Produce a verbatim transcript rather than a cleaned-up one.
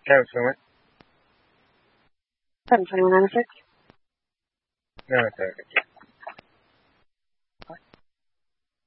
seven twenty-one. seven twenty-one nine oh six. No, it's okay.